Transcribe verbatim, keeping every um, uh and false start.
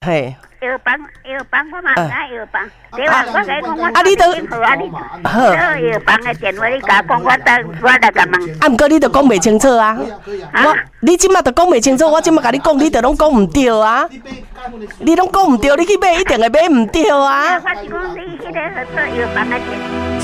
嘿。 药房，药房我嘛唔爱药房，对啊，我甲你讲，我啊，你都好啊，你好药房的电话你甲我讲，我等我来甲问。 啊，毋过你都讲袂清楚啊！我你即马都讲袂清楚，我即马甲你讲，你都拢讲毋对啊！你拢讲毋对，你去买一定会买毋对啊！ 我是讲你迄个做药房的电。